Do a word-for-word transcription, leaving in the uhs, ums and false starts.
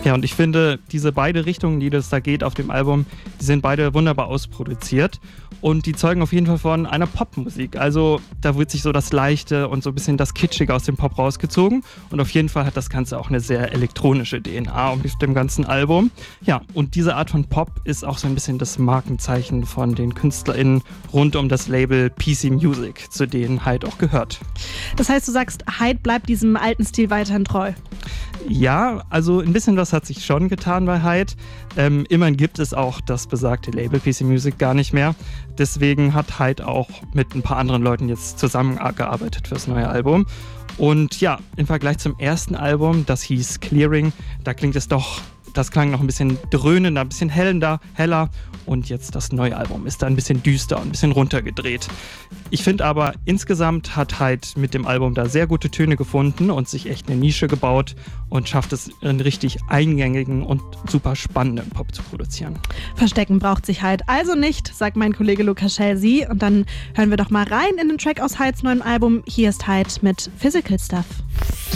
Ja, und ich finde, diese beide Richtungen, die das da geht auf dem Album, die sind beide wunderbar ausproduziert. Und die zeugen auf jeden Fall von einer Popmusik. Also da wird sich so das Leichte und so ein bisschen das Kitschige aus dem Pop rausgezogen. Und auf jeden Fall hat das Ganze auch eine sehr elektronische D N A auf dem ganzen Album. Ja, und diese Art von Pop ist auch so ein bisschen das Markenzeichen von den KünstlerInnen rund um das Label P C Music, zu denen Hyde auch gehört. Das heißt, du sagst, Hyde bleibt diesem alten Stil weiterhin treu? Ja, also ein bisschen was hat sich schon getan bei Hyde. Ähm, immerhin gibt es auch das besagte Label P C Music gar nicht mehr. Deswegen hat Hyde auch mit ein paar anderen Leuten jetzt zusammengearbeitet fürs neue Album. Und ja, im Vergleich zum ersten Album, das hieß Clearing, da klingt es doch, das klang noch ein bisschen dröhnender, ein bisschen hellender, heller. Und jetzt das neue Album ist da ein bisschen düster und ein bisschen runtergedreht. Ich finde aber, insgesamt hat Hyde mit dem Album da sehr gute Töne gefunden und sich echt eine Nische gebaut und schafft es, einen richtig eingängigen und super spannenden Pop zu produzieren. Verstecken braucht sich Hyde also nicht, sagt mein Kollege Lukas Schelsi. Und dann hören wir doch mal rein in den Track aus Hydes neuem Album. Hier ist Hyde mit Physical Stuff.